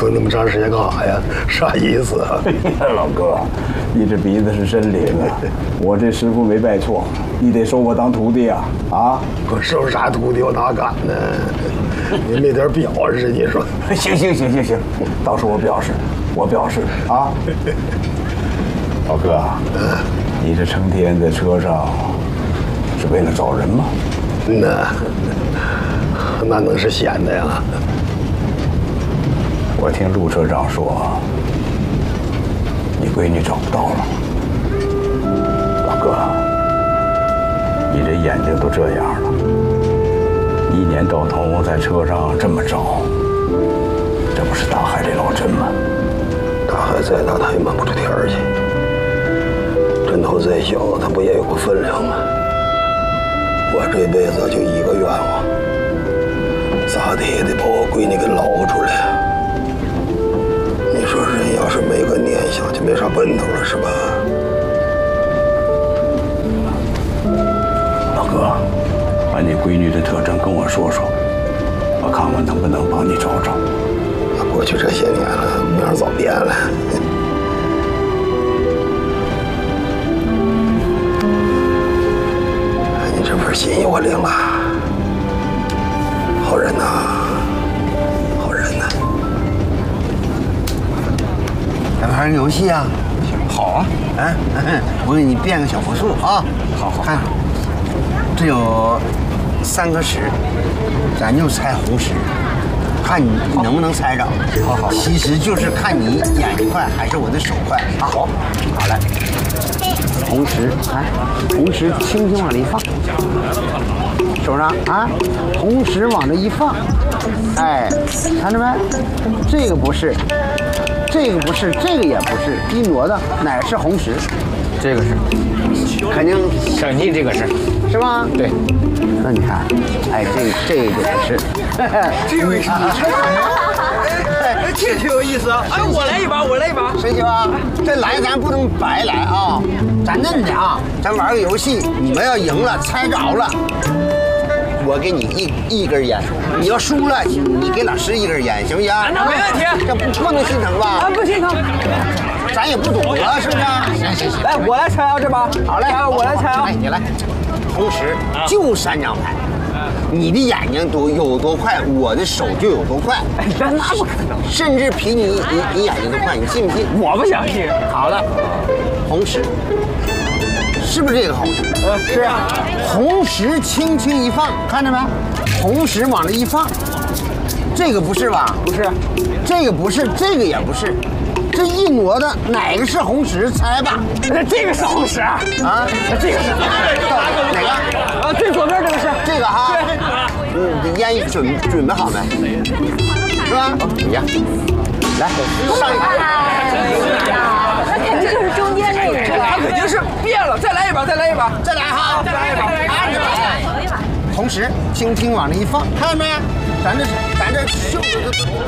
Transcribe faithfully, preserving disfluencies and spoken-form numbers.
蹲那么长时间干啥呀？啥意思啊？ 老哥，你这鼻子是真灵啊！我这师傅没拜错，你得收我当徒弟啊！啊！ 我收啥徒弟？我哪敢呢？你没点表示？你说？ 行行行行行，到时候我表示，我表示啊！老哥，你这成天在车上，是为了找人吗？ 那那能是闲的呀？ 我听陆车长说，你闺女找不到了。老哥，你这眼睛都这样了，一年到头在车上这么找，这不是大海里捞针吗？ 大海再大，他也漫不出天儿去。针头再小，它不也有个分量吗？我这辈子就一个愿望，咋的也得把我闺女给捞出来。你说人要是没个念想，就没啥奔头了，是吧？ 老哥，把你闺女的特征跟我说说，我看看能不能帮你找找。 那过去这些年了，面早变了。你这不是心意我领了？好人呐，好人呐！ 咱玩个游戏啊？好啊！哎，我给你变个小魔术啊！好好看，这有三颗石，咱就猜红石，看你能不能猜着。好好，其实就是看你眼睛快还是我的手快。好，好来，红石，哎，红石轻轻往里一放，手上啊，红石往这一放，哎，看着没？这个不是。这个不是，这个也不是，一挪的哪是红石？这个是，肯定肯定这个是， 是吧？ 对。 那你看，哎，这这个就不是， 这有意思，哎，这挺有意思啊！哎，我来一把，我来一把。 水姐啊，这来咱不能白来啊，咱嫩的啊，咱玩个游戏，你们要赢了，猜着了。我给你一一根烟，你要输了，你给老师一根烟，行不行？ 那没问题， 这不不能心疼吧？ 啊，不心疼， 咱也不懂了，是不是？行行行， 来，我来猜啊，这把。 好嘞， 我来猜啊。 哎，你来。同时就三张牌，你的眼睛多有多快，我的手就有多快。 哎，那不可能， 甚至比你你你眼睛都快，你信不信？ 我不相信。 好了，红石。是不是这个红石？ 呃，是啊。 红石轻轻一放，看着没？红石往这一放，这个不是吧？ 不是， 这个不是，这个也不是，这一挪的哪个是红石？猜吧。 那这个是红石啊？这个是哪个？ 啊，最左边这个是这个哈。 对。 嗯，你烟准准备好没？是吧？你呀，来上一把。 那肯定就是中间这个。 他肯定是变了，再来一把，再来一把， 再来哈， 再来一把， 啊，你来。同时轻轻往这一放，看见没？咱这咱这袖子。